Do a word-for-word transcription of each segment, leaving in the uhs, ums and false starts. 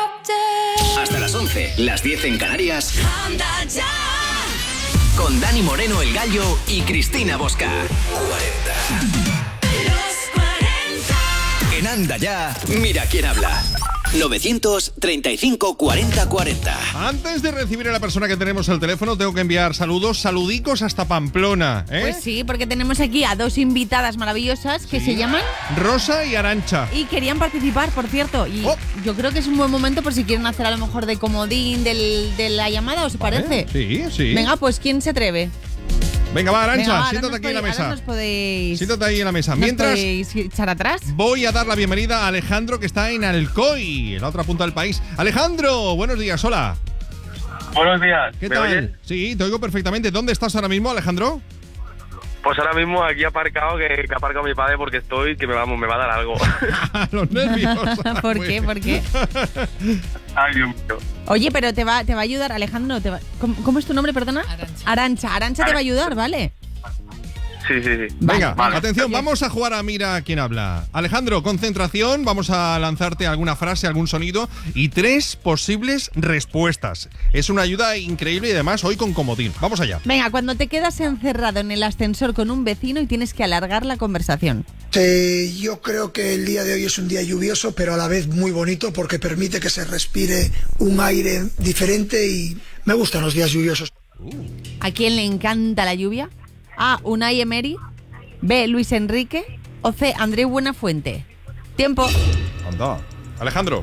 Hasta las once, las diez en Canarias. Anda ya. Con Dani Moreno, el Gallo, y Cristina Bosca. cuarenta. Los cuarenta. En Anda ya, mira quién habla. novecientos treinta y cinco cuarenta cuarenta. Antes de recibir a la persona que tenemos al teléfono, tengo que enviar saludos, saludicos hasta Pamplona, ¿eh? Pues sí, porque tenemos aquí a dos invitadas maravillosas que Sí. se llaman Rosa y Arantxa. y querían participar, por cierto. Y Oh. yo creo que es un buen momento por si quieren hacer a lo mejor de comodín del, de la llamada, ¿os parece? ¿Eh? Sí, sí. Venga, pues ¿quién se atreve? Venga, va, Arantxa, Venga, va, ahora siéntate nos aquí en la podéis- mesa. ahora nos podéis, Siéntate ahí en la mesa. nos Mientras, podéis echar atrás. voy a dar la bienvenida a Alejandro, que está en Alcoy, en la otra punta del país. Alejandro, buenos días, hola. Buenos días. ¿Qué ¿Me tal? oyes? Sí, te oigo perfectamente. ¿Dónde estás ahora mismo, Alejandro? Pues ahora mismo aquí aparcado, que, que ha aparcado mi padre porque estoy, que me va, me va a dar algo. Los nervios. ¿Por Muy qué? bien. ¿Por qué? Ay, Dios mío. Oye, pero te va, te va a ayudar, Alejandro. Te va- ¿cómo, cómo es tu nombre, perdona? Arantxa. Arantxa. Arantxa te va a ayudar, ¿vale? Sí, sí, sí. Venga, Vale. atención, vamos a jugar a Mira quién habla. Alejandro, concentración, vamos a lanzarte alguna frase, algún sonido y tres posibles respuestas. Es una ayuda increíble y además hoy con comodín. Vamos allá. Venga, cuando te quedas encerrado en el ascensor con un vecino y tienes que alargar la conversación. Eh, yo creo que el día de hoy es un día lluvioso, pero a la vez muy bonito porque permite que se respire un aire diferente y me gustan los días lluviosos. ¿A quién le encanta la lluvia? A. Unai Emery. B. Luis Enrique. O C. Andreu Buenafuente. Tiempo. Anda. Alejandro.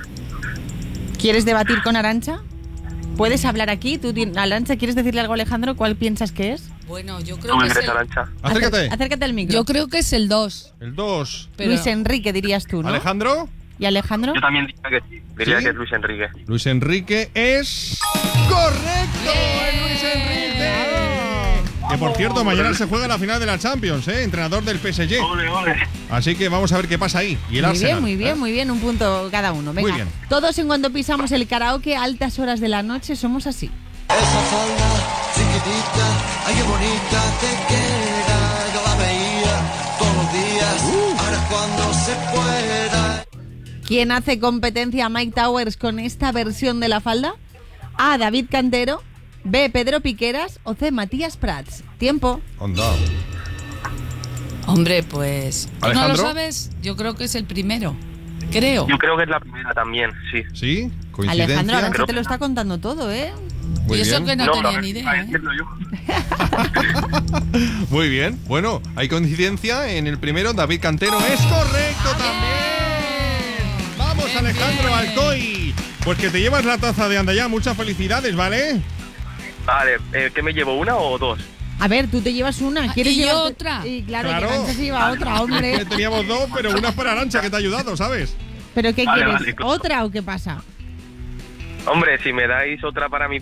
¿Quieres debatir con Arantxa? ¿Puedes hablar aquí? ¿Tú, tien- Arantxa, quieres decirle algo a Alejandro? ¿Cuál piensas que es? Bueno, yo Tú creo me que es quieres, el, Arantxa. Acércate. Acer- acércate al micro. yo creo que es el dos. El dos. Pero Luis Enrique dirías tú, ¿no? Alejandro. ¿Y Alejandro? Yo también diría que sí. Diría ¿Sí? que es Luis Enrique. Luis Enrique es correcto. Es Luis Enrique. Que por cierto, mañana se juega la final de la Champions, ¿eh? Entrenador del P S G. Ole, ole. Así que vamos a ver qué pasa ahí. Y el Muy Arsenal, bien, muy bien, ¿eh? muy bien. Un punto cada uno. Venga, Muy bien. todos en cuanto pisamos el karaoke a altas horas de la noche somos así. Esa falda chiquitita, ay qué bonita te queda. Yo la veía todos los días, ahora es cuando se pueda. ¿Quién hace competencia a Mike Towers con esta versión de la falda? A. David Cantero. B. Pedro Piqueras. O C. Matías Prats. Tiempo. Anda. Hombre, pues... ¿Tú no ¿Alejandro? lo sabes? Yo creo que es el primero. Creo. Yo creo que es la primera también, sí. ¿Sí? ¿Coincidencia? Alejandro, Arantxa Creo te lo está contando todo, ¿eh? Muy y eso bien. que no, pero tenía a ver, ni a idea, ¿eh? decirlo yo. Muy bien. Bueno, hay coincidencia en el primero. David Cantero es correcto también. Vamos, Bien, Alejandro bien. Alcoy. Pues que te llevas la taza de Anda Ya. Muchas felicidades, ¿vale? Vale, eh, ¿qué me llevo? ¿Una o dos? A ver, tú te llevas una. ¿Quieres ¿y yo llevarte- otra? Y claro, Claro. que Arantxa se lleva otra, Que hombre. teníamos dos, pero una es para Arantxa, que te ha ayudado, ¿sabes? ¿Pero qué Vale, quieres? vale, claro. ¿Otra o qué pasa? Hombre, si me dais otra para mi